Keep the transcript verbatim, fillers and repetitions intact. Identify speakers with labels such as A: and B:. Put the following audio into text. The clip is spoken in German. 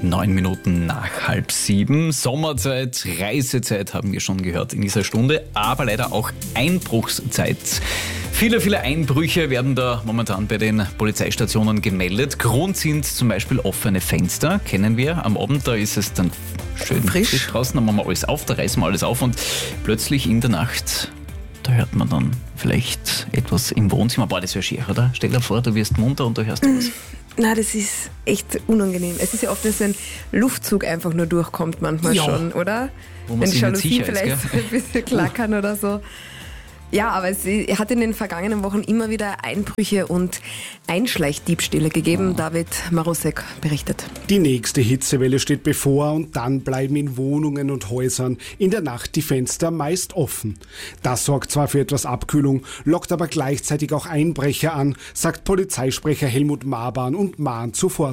A: Neun Minuten nach halb sieben. Sommerzeit, Reisezeit haben wir schon gehört in dieser Stunde, aber leider auch Einbruchszeit. Viele, viele Einbrüche werden da momentan bei den Polizeistationen gemeldet. Grund sind zum Beispiel offene Fenster, kennen wir. Am Abend, da ist es dann schön frisch, frisch draußen, dann machen wir alles auf, da reißen wir alles auf und plötzlich in der Nacht, da hört man dann vielleicht etwas im Wohnzimmer. Boah, das wäre schier, oder? Stell dir vor, du wirst munter und du hörst was.
B: Na, das ist echt unangenehm. Es ist ja oft, dass ein Luftzug einfach nur durchkommt manchmal
A: ja.
B: schon, oder?
A: Wo man
B: wenn die
A: sich nicht
B: Jalousien
A: sicher
B: vielleicht
A: ist,
B: ein bisschen klackern oder so. Ja, aber es hat in den vergangenen Wochen immer wieder Einbrüche und Einschleichdiebstähle gegeben. Oh. David Marusek berichtet.
C: Die nächste Hitzewelle steht bevor und dann bleiben in Wohnungen und Häusern in der Nacht die Fenster meist offen. Das sorgt zwar für etwas Abkühlung, lockt aber gleichzeitig auch Einbrecher an, sagt Polizeisprecher Helmut Marban und mahnt zuvor.